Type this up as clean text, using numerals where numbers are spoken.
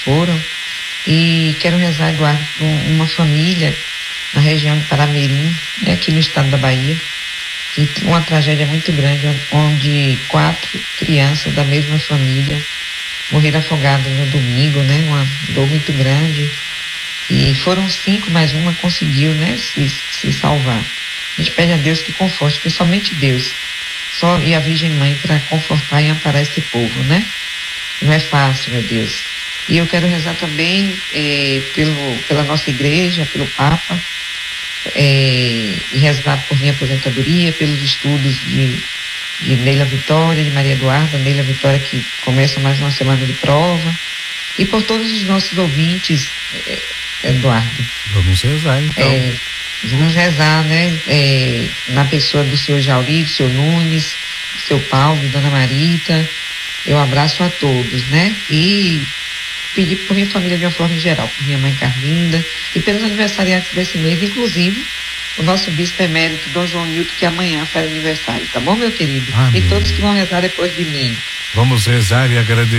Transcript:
foram. E quero rezar, Eduardo, por uma família na região de Paramirim, aqui no estado da Bahia, que uma tragédia muito grande, onde 4 crianças da mesma família morreram afogadas no domingo, né? Uma dor muito grande. E foram 5, mas uma conseguiu, né, se salvar. A gente pede a Deus que conforte, porque somente Deus, só e a Virgem Mãe para confortar e amparar esse povo, né? Não é fácil, meu Deus. E eu quero rezar também pela nossa igreja, pelo Papa, e rezar por minha aposentadoria, pelos estudos de Neila Vitória, de Maria Eduarda, Neila Vitória, que começa mais uma semana de prova, e por todos os nossos ouvintes, Eduardo. Vamos rezar, então. Vamos rezar, né? Na pessoa do senhor Jauri, do senhor Nunes, do seu Paulo, Dona Marita. Eu abraço a todos, né? E pedir por minha família de uma forma geral, por minha mãe Carlinda e pelos aniversariantes desse mês, inclusive o nosso bispo emérito, Dom João Nilton, que amanhã faz aniversário, tá bom, meu querido? Amém. E todos que vão rezar depois de mim. Vamos rezar e agradecer.